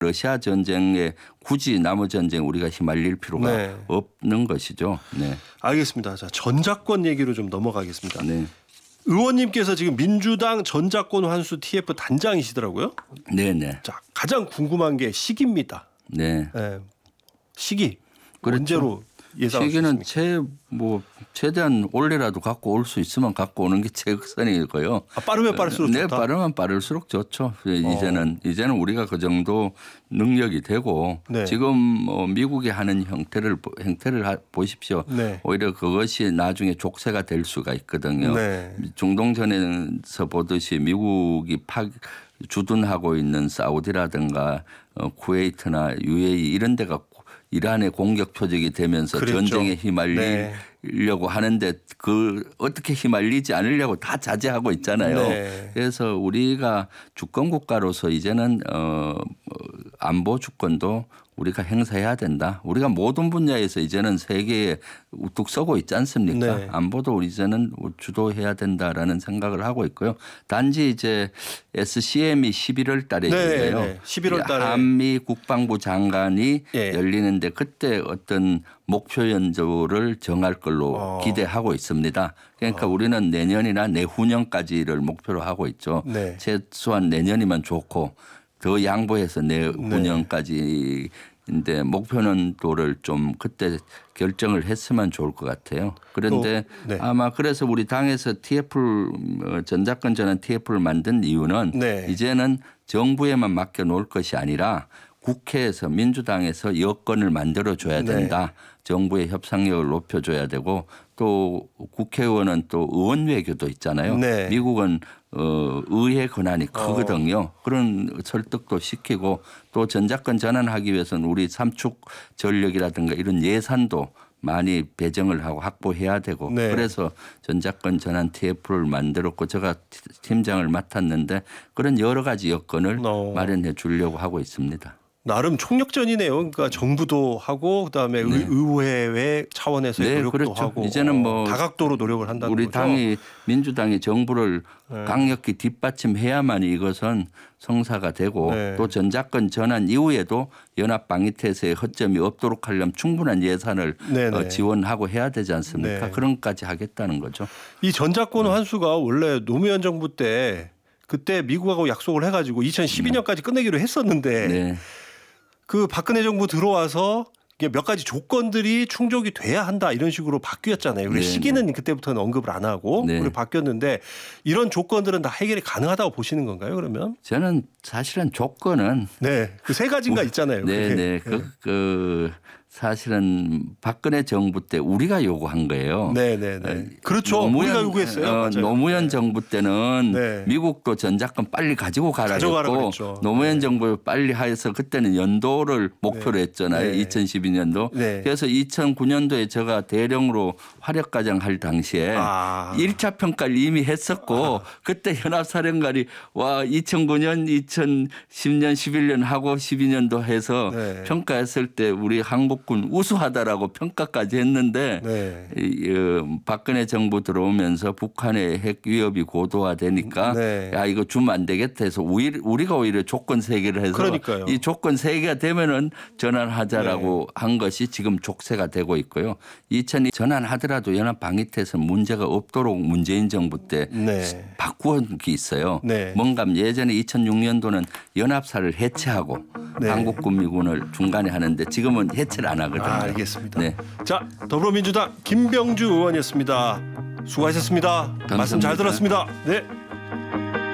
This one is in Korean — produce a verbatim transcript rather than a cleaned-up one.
러시아 전쟁에 굳이 남의 전쟁 우리가 휘말릴 필요가 네. 없는 것이죠. 네. 알겠습니다. 자, 전작권 얘기로 좀 넘어가겠습니다. 네. 의원님께서 지금 민주당 전작권 환수 티에프 단장이시더라고요. 네네. 자, 가장 궁금한 게 시기입니다. 네. 네. 시기 그렇죠. 언제로 예상할 수 시기는 있습니까? 최 뭐 최대한 올해라도 갖고 올 수 있으면 갖고 오는 게 최선이고요. 아, 빠르면 빠를수록 네, 좋다. 빠르면 빠를수록 좋죠. 이제는 어. 이제는 우리가 그 정도 능력이 되고 네. 지금 뭐 미국이 하는 형태를 형태를 보십시오. 네. 오히려 그것이 나중에 족쇄가 될 수가 있거든요. 네. 중동전에서 보듯이 미국이 파 주둔하고 있는 사우디라든가 어, 쿠웨이트나 유에이이 이런 데가 이란의 공격 표적이 되면서 그랬죠. 전쟁에 휘말리려고 네. 하는데 그 어떻게 휘말리지 않으려고 다 자제하고 있잖아요. 네. 그래서 우리가 주권 국가로서 이제는 어 안보 주권도 우리가 행사해야 된다. 우리가 모든 분야에서 이제는 세계에 우뚝 서고 있지 않습니까? 네. 안보도 우리 이제는 주도해야 된다라는 생각을 하고 있고요. 단지 이제 에스씨엠이 십일월 달에요. 네, 네. 십일월 달에 한미 국방부 장관이 네. 열리는데 그때 어떤 목표 연도를 정할 걸로 어. 기대하고 있습니다. 그러니까 어. 우리는 내년이나 내후년까지를 목표로 하고 있죠. 네. 최소한 내년이면 좋고 더 양보해서 내후년까지 인데 목표는 도를 좀 그때 결정을 했으면 좋을 것 같아요. 그런데 또, 네. 아마 그래서 우리 당에서 티에프 전작권 전환 티에프를 만든 이유는 네. 이제는 정부에만 맡겨 놓을 것이 아니라 국회에서 민주당에서 여건을 만들어 줘야 된다. 네. 정부의 협상력을 높여줘야 되고 또 국회의원은 또 의원 외교도 있잖아요. 네. 미국은 어, 의회 권한이 크거든요. 어. 그런 설득도 시키고 또 전작권 전환하기 위해서는 우리 삼축 전력이라든가 이런 예산도 많이 배정을 하고 확보해야 되고 네. 그래서 전작권 전환 티에프를 만들었고 제가 팀장을 맡았는데 그런 여러 가지 여건을 어. 마련해 주려고 하고 있습니다. 나름 총력전이네요. 그러니까 정부도 하고 그다음에 네. 의회 차원에서의 네, 노력도 그렇죠. 하고 이제는 뭐 다각도로 노력을 한다는 우리 거죠. 당이 민주당이 정부를 네. 강력히 뒷받침해야만 이것은 성사가 되고 네. 또 전작권 전환 이후에도 연합 방위태세의 허점이 없도록 하려면 충분한 예산을 어, 지원하고 해야 되지 않습니까? 네. 그런 것까지 하겠다는 거죠. 이 전작권 환수가 원래 노무현 정부 때 그때 미국하고 약속을 해가지고 이천십이 년까지 끝내기로 했었는데 네. 그 박근혜 정부 들어와서 몇 가지 조건들이 충족이 돼야 한다 이런 식으로 바뀌었잖아요. 그래서 네, 시기는 네. 그때부터는 언급을 안 하고 네. 바뀌었는데 이런 조건들은 다 해결이 가능하다고 보시는 건가요? 그러면 저는 사실은 조건은 네, 그 세 가지인가 있잖아요. 네, 네, 그, 그 사실은 박근혜 정부 때 우리가 요구한 거예요. 네, 네, 네. 그렇죠. 노무현, 우리가 요구했어요. 어, 노무현 네. 정부 때는 네. 미국도 전작권 빨리 가지고 가라고 했고 노무현 네. 정부 빨리 해서 그때는 연도를 목표로 네. 했잖아요. 네. 이천십이 년도. 네. 그래서 이천구 년도에 제가 대령으로 화력과장 할 당시에 아. 일 차 평가를 이미 했었고 아. 그때 연합사령관이 와 이천구 년, 이천십 년, 십일 년 하고 십이 년도 해서 네. 평가했을 때 우리 한국 군 우수하다라고 평가까지 했는데 네. 이, 어, 박근혜 정부 들어오면서 북한의 핵 위협이 고도화되니까 네. 야 이거 주면 안 되겠다 해서 우리, 우리가 오히려 조건 세 개를 해서 그러니까요. 이 조건 세 개가 되면은 전환하자라고 네. 한 것이 지금 족쇄가 되고 있고요. 이천이 전환하더라도 연합 방위태세 문제가 없도록 문재인 정부 때 네. 바꾸은 게 있어요. 네. 뭔가 예전에 이천육 년도는 연합사를 해체하고 네. 한국군 미군을 중간에 하는데 지금은 해체를 안 하거든요. 아, 알겠습니다. 네. 자, 더불어민주당 김병주 의원이었습니다. 수고하셨습니다. 감사합니다. 말씀 잘 들었습니다. 네.